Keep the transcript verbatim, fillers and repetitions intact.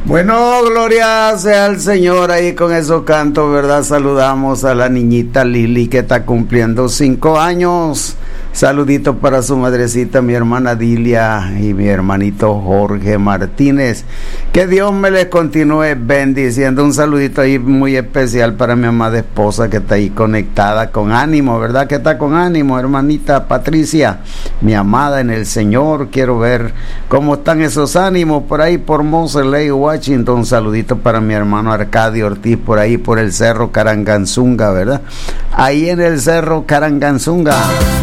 Bueno, gloria sea al Señor ahí con esos cantos, ¿verdad? Saludamos a la niñita Lili que está cumpliendo cinco años. Saludito para su madrecita, mi hermana Dilia y mi hermanito Jorge Martínez. Que Dios me les continúe bendiciendo. Un saludito ahí muy especial para mi amada esposa que está ahí conectada con ánimo, ¿verdad? Que está con ánimo, hermanita Patricia, mi amada en el Señor. Quiero ver cómo están esos ánimos por ahí por Moser Lake, Washington. Un saludito para mi hermano Arcadio Ortiz por ahí por el Cerro Caranganzunga, ¿verdad? Ahí en el Cerro Caranganzunga.